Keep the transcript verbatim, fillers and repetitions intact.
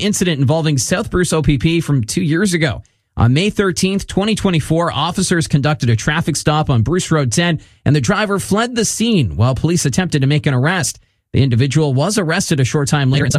incident involving South Bruce O P P from two years ago. On May thirteenth, twenty twenty-four, officers conducted a traffic stop on Bruce Road ten, and the driver fled the scene while police attempted to make an arrest. The individual was arrested a short time later.